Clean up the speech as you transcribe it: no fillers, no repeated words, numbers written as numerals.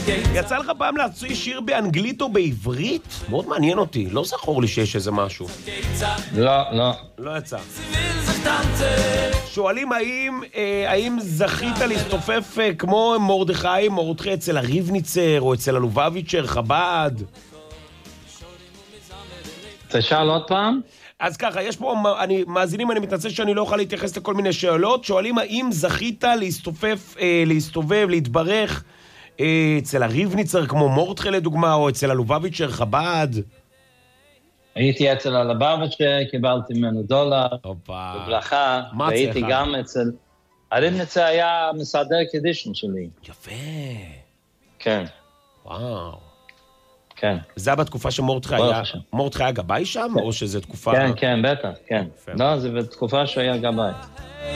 יצא לך פעם להוציא שיר באנגלית או בעברית? מאוד מעניין אותי, לא זכור לי שיש איזה משהו. לא יצא. שואלים האם זכית להסתופף כמו מרדכי אצל הריבניצר או אצל הלובביצ'ר, חב"ד? תשאל עוד פעם? אז ככה, יש פה, מאזינים, אני מתנצל שאני לא אוכל להתייחס לכל מיני שאלות. שואלים האם זכית להסתובב, להתברך אצל הריבניצר כמו מרדכי לדוגמה, או אצל הלובביצ'ר, חב"ד? הייתי אצל הלובביצ'ר, קיבלתי ממנו דולר, בברכה, והייתי גם אצל... הריבניצר היה מסדר קדישן שלי. יפה. כן. וואו. כן. זה היה בתקופה שמרדכי היה גבאי שם, או שזה תקופה... כן, בטח, כן. לא, זה בתקופה שהיה גבאי.